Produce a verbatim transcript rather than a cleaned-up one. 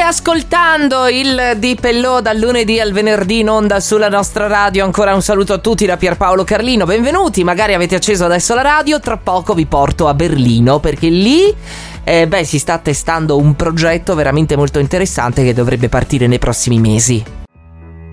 ascoltando il Di Pellò dal lunedì al venerdì in onda sulla nostra radio. Ancora un saluto a tutti da Pierpaolo Carlino, benvenuti. Magari avete acceso adesso la radio, tra poco vi porto a Berlino, perché lì eh, beh, si sta testando un progetto veramente molto interessante che dovrebbe partire nei prossimi mesi.